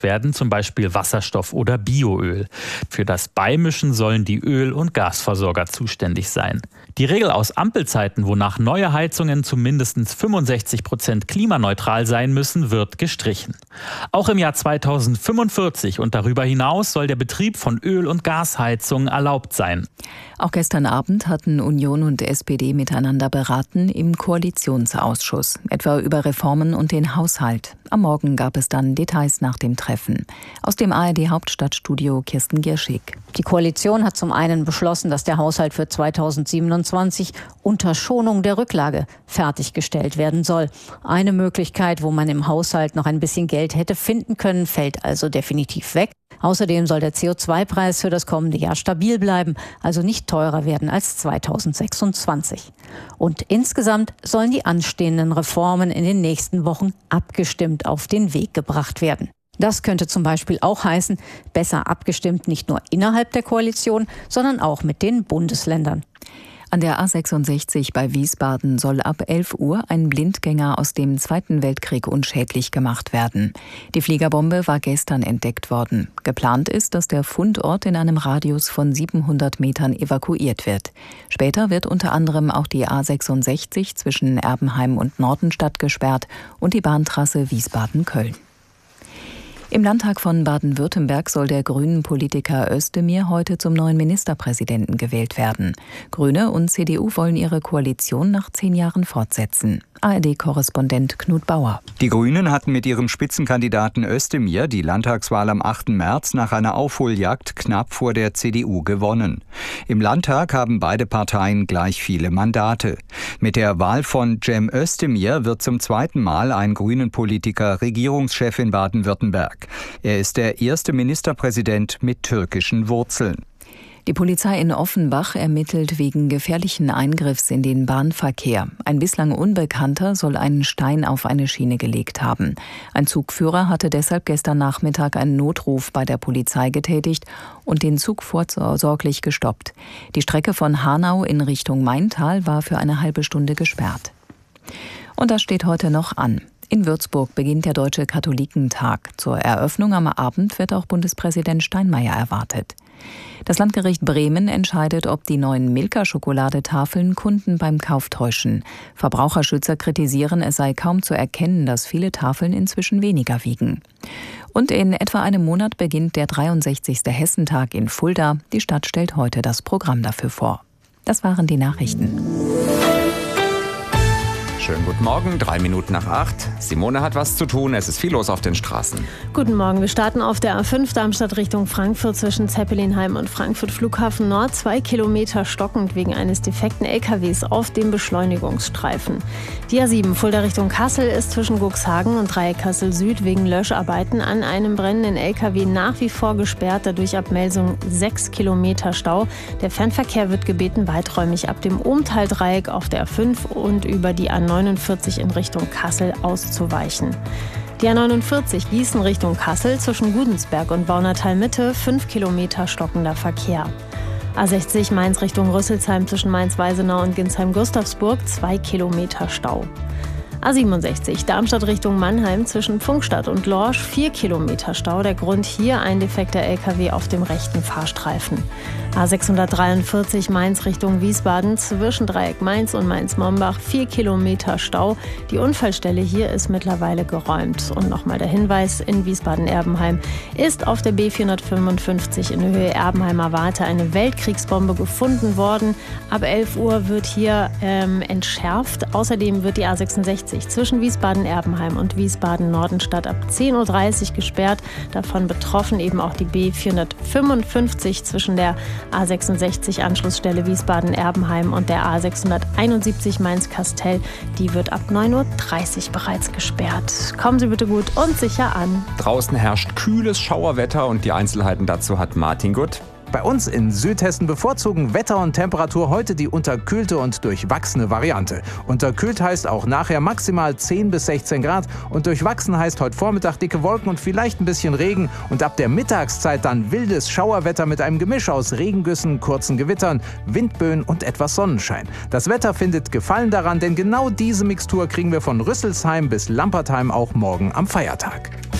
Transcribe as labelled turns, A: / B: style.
A: werden, zum Beispiel Wasserstoff oder Bioöl. Für das Beimischen sollen die Öl- und Gasversorger zuständig sein. Die Regel aus Ampelzeiten, wonach neue Heizungen zu mindestens 65% klimaneutral sein müssen, wird gestrichen. Auch im Jahr 2045 und darüber hinaus soll der Betrieb von Öl- und Gasheizungen erlaubt sein.
B: Auch gestern Abend hatten Union und SPD miteinander beraten im Koalitionsausschuss, etwa über Reformen und den Haushalt. Am Morgen gab es dann Details nach dem Treffen. Aus dem ARD-Hauptstadtstudio Kirsten Gierschig.
C: Die Koalition hat zum einen beschlossen, dass der Haushalt für 2027 unter Schonung der Rücklage fertiggestellt werden soll. Eine Möglichkeit, wo man im Haushalt noch ein bisschen Geld hätte finden können, fällt also definitiv weg. Außerdem soll der CO2-Preis für das kommende Jahr stabil bleiben, also nicht teurer werden als 2026. Und insgesamt sollen die anstehenden Reformen in den nächsten Wochen abgestimmt auf den Weg gebracht werden. Das könnte zum Beispiel auch heißen, besser abgestimmt nicht nur innerhalb der Koalition, sondern auch mit den Bundesländern.
B: An der A66 bei Wiesbaden soll ab 11 Uhr ein Blindgänger aus dem Zweiten Weltkrieg unschädlich gemacht werden. Die Fliegerbombe war gestern entdeckt worden. Geplant ist, dass der Fundort in einem Radius von 700 Metern evakuiert wird. Später wird unter anderem auch die A66 zwischen Erbenheim und Nordenstadt gesperrt und die Bahntrasse Wiesbaden-Köln. Im Landtag von Baden-Württemberg soll der Grünen-Politiker Özdemir heute zum neuen Ministerpräsidenten gewählt werden. Grüne und CDU wollen ihre Koalition nach 10 Jahren fortsetzen. ARD-Korrespondent Knut Bauer.
D: Die Grünen hatten mit ihrem Spitzenkandidaten Özdemir die Landtagswahl am 8. März nach einer Aufholjagd knapp vor der CDU gewonnen. Im Landtag haben beide Parteien gleich viele Mandate. Mit der Wahl von Cem Özdemir wird zum zweiten Mal ein Grünen-Politiker Regierungschef in Baden-Württemberg. Er ist der erste Ministerpräsident mit türkischen Wurzeln.
B: Die Polizei in Offenbach ermittelt wegen gefährlichen Eingriffs in den Bahnverkehr. Ein bislang Unbekannter soll einen Stein auf eine Schiene gelegt haben. Ein Zugführer hatte deshalb gestern Nachmittag einen Notruf bei der Polizei getätigt und den Zug vorsorglich gestoppt. Die Strecke von Hanau in Richtung Maintal war für eine halbe Stunde gesperrt. Und das steht heute noch an. In Würzburg beginnt der Deutsche Katholikentag. Zur Eröffnung am Abend wird auch Bundespräsident Steinmeier erwartet. Das Landgericht Bremen entscheidet, ob die neuen Milka-Schokoladetafeln Kunden beim Kauf täuschen. Verbraucherschützer kritisieren, es sei kaum zu erkennen, dass viele Tafeln inzwischen weniger wiegen. Und in etwa einem Monat beginnt der 63. Hessentag in Fulda. Die Stadt stellt heute das Programm dafür vor. Das waren die Nachrichten.
E: Schönen guten Morgen, 3 Minuten nach 8. Simone hat was zu tun, es ist viel los auf den Straßen.
F: Guten Morgen, wir starten auf der A5 Darmstadt Richtung Frankfurt zwischen Zeppelinheim und Frankfurt Flughafen Nord. 2 Kilometer stockend wegen eines defekten LKWs auf dem Beschleunigungsstreifen. Die A7 Fulda Richtung Kassel ist zwischen Cuxhagen und Dreieck Kassel Süd wegen Löscharbeiten an einem brennenden LKW nach wie vor gesperrt. Dadurch ab Melsung 6 Kilometer Stau. Der Fernverkehr wird gebeten, weiträumig ab dem Umtal-Dreieck auf der A5 und über die A49 in Richtung Kassel auszuweichen. Die A49 Gießen Richtung Kassel zwischen Gudensberg und Baunatal Mitte 5 Kilometer stockender Verkehr. A60 Mainz Richtung Rüsselsheim zwischen Mainz-Weisenau und Ginsheim-Gustavsburg 2 Kilometer Stau. A67 Darmstadt Richtung Mannheim zwischen Pfungstadt und Lorsch 4 Kilometer Stau. Der Grund hier ein defekter LKW auf dem rechten Fahrstreifen. A643 Mainz Richtung Wiesbaden zwischen Dreieck Mainz und Mainz-Mombach 4 Kilometer Stau. Die Unfallstelle hier ist mittlerweile geräumt. Und nochmal der Hinweis, in Wiesbaden-Erbenheim ist auf der B455 in Höhe Erbenheimer Warte eine Weltkriegsbombe gefunden worden. Ab 11 Uhr wird hier entschärft. Außerdem wird die A66 zwischen Wiesbaden-Erbenheim und Wiesbaden-Nordenstadt ab 10.30 Uhr gesperrt. Davon betroffen eben auch die B455 zwischen der A66 Anschlussstelle Wiesbaden-Erbenheim und der A671 Mainz-Kastel. Die wird ab 9.30 Uhr bereits gesperrt. Kommen Sie bitte gut und sicher an.
E: Draußen herrscht kühles Schauerwetter und die Einzelheiten dazu hat Martin Gutt.
G: Bei uns in Südhessen bevorzugen Wetter und Temperatur heute die unterkühlte und durchwachsene Variante. Unterkühlt heißt auch nachher maximal 10 bis 16 Grad und durchwachsen heißt heute Vormittag dicke Wolken und vielleicht ein bisschen Regen und ab der Mittagszeit dann wildes Schauerwetter mit einem Gemisch aus Regengüssen, kurzen Gewittern, Windböen und etwas Sonnenschein. Das Wetter findet Gefallen daran, denn genau diese Mixtur kriegen wir von Rüsselsheim bis Lampertheim auch morgen am Feiertag.